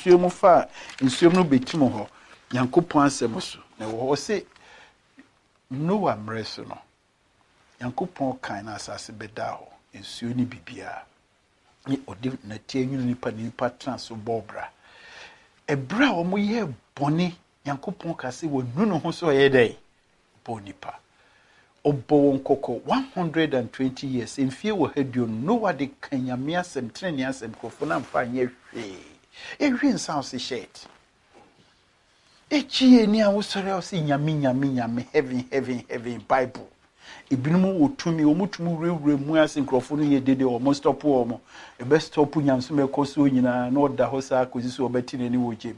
nsuo mu fa nsuo no betimo ho Nyankopɔn asɛm so na wo se Noah mreso no Nyankopɔn kan na asase beda ho nsuo ni bibia ni odi na tie nwunu nipa transo bobra ebra wo mo ye bone Nyankopɔn ka se wonu no ho so ye dai bonipa obo won koko 120 years mfie wo haduo Noah de kanyame asɛm trene asɛm kofo na mfa anye hwe ehwe nsan se shet echie ni a wo sore o se nyame heaven Bible Ibinum wotumi omutumu rewre mu ase nkrofo no ye dede o mo stop o mo e be stop nyamso me koso nyina na oda ho sa akosi so obeti nani wo gem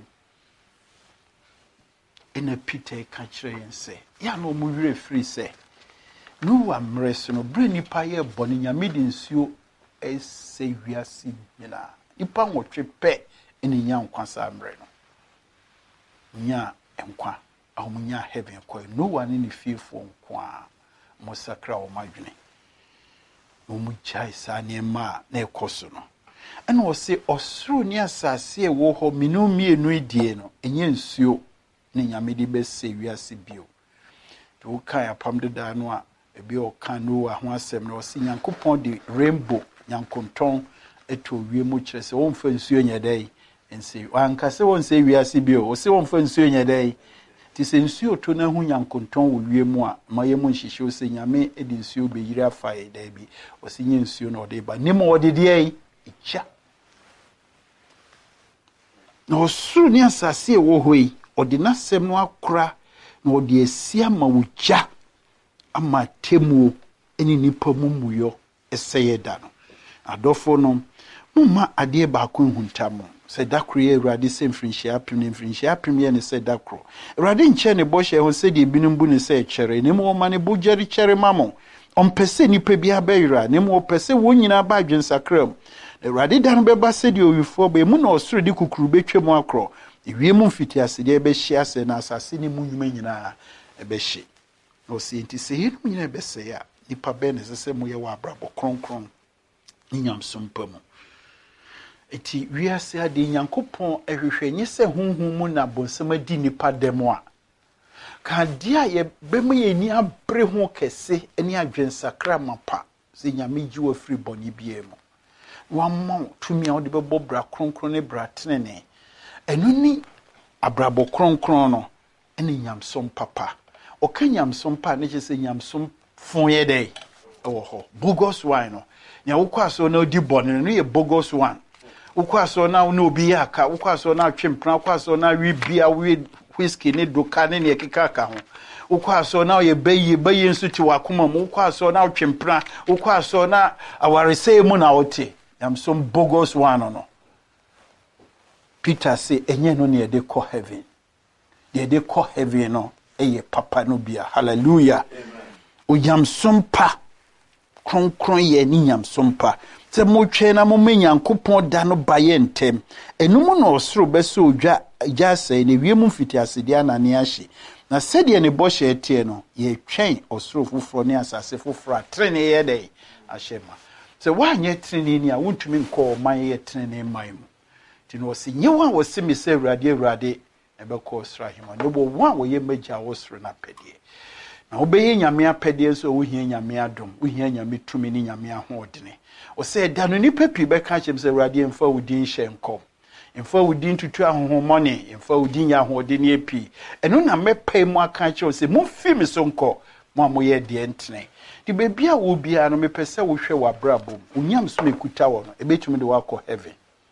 ena Peter ka kire yense ya no mu wire free se no amreso no bre nipa ye bone nyame de nsuo ese wiase nyina nipa nwotwe pe ene nya nkwa sa amre no nya enkwa ahomunya heaven kwa no one ni fearful nkwa mosakra o madwene no mu chai sa nema na ekoso no ena o se osoro ni asase e wo ho minu mienu idie no enye nsuo ne nyame de bese wiase bio to kan apam de da no a ebi o kan no ho asem no o se Nyankopɔn de rainbow nyankonton eto wie mu kire se won fa nsuo nyedai ense wanka se won se wiase bio o se won fa nsuo nyedai ti se nsuo to na hu nyankonton wo wie mu a maye mu nhihye o se nyame edi nsuo be yiri afa ye da bi o se nye nsuo na o de ba nimo o de de echa na osuru ni asase e wo hoi o de nasem no akora na o de esia ma wuja ama temuo eni nipa mumuyo eseye da no adofo no mumma ade ba ko huntam se dakro ye Awurade se mfrinhia apim ye ne se dakro Awurade nche ne bohye ho se de binum bu ne se kere ne mo ma ne bojari kere mamo ompese nipa bia bayira ne mo pese wonyina ba adwensakram Awurade dan beba se de owifo ba mu na osoro de kukuru betwem akro ewie mu mfiti ase de be hye ase na asase ne mu nwuma nyina ebe hye no se nti se yenu nyina ebe se ya nipa be ne se mo ye wa abrabo kronkron nyamsom pamu eti wiase ade Nyankopɔn ehwehwenye se honhom mu na bonsam adi nipa demo a ka dia ye bemu ye ni abre ho kese eni adwensakra mapa se nyame gi wa free boni bia mu wa ma tumi a ode bebo bra kronkron ne bra tenene enu ni abrabo kronkron no eni nyamsom papa o ka nyamsom pa ne se nyamsom fon ye dai ewo ho bogus wine no nya wokwaso na odi bone no ye bogus one wokwaso na no obi aka wokwaso na twempra wokwaso na wi bia wi whiskey ne doka ne ekeka ka ho wokwaso na ye bayi nso ti wakoma mu wokwaso na twempra wokwaso na awarese mu na wote am some bogus one no Peter say enye no ne de call heaven de call heaven no eye papa no bia hallelujah o yam sompa kronkron ye ni nyam sompa se mo twe na mo Nyankopɔn da no baye ntem enum na osoro bese odwa jase ne wiemu mfiti asede anane ahye na sede ne bɔhye etie no ye twen osoro foforo ne asase foforo atrene ye dai ahyema se wanye trene ni a wontumi nkɔ man ye trene man mu ti no se nyewa wo se me se Awurade ebekɔ osoro ahema no bo wa wo ye magya wo osoro na pedie na obeye nyame apede so wo hia nyame adom wo hia nyame tumi ni nyame ahodene o se da no nipa pi be ka chem se Awurade mfa wudin hye nkom mfa wudin tutu ahohomone mfa wudin ya ahodene epi eno na mepai mu aka che o se mo fi me so nko mo amoye de ntene di bebia wo bia no mepese wo hwe wabrabom unyam so mekuta wo no ebetumi de wakɔ heaven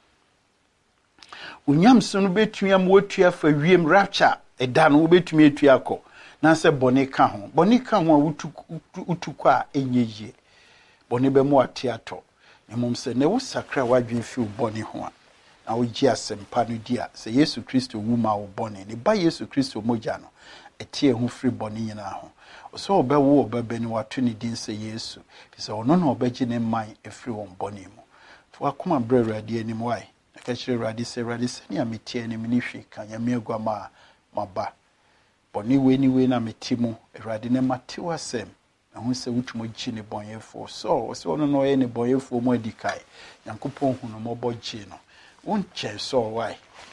unyam so no betumi am wotua fa wiem rapture eda no wo betumi etua akɔ na se bone ka ho a utukɔ a enyeye bone be mu atiato emom se ne wo sakra wadwen fi bone ho a na wo gi asempa no dia se Yesu Kristo wu ma wo bone ne ba Yesu Kristo mogya no etie ho free bone nyina ho so obewo obebeni wato ne din se Yesu se ono na obegye ne man efri won bone mu to akoma bra Awurade anim wai aka kyerɛ Awurade se ne ametie ne mini hwe kan ya megwa ma maba boni we na metimo Awurade ne matew asem ehun se wutumo gi ne bonyefo so ono no ye ne bonyefo mo adikai Nyankopɔn hu no mo bɔgye no won kyɛ so why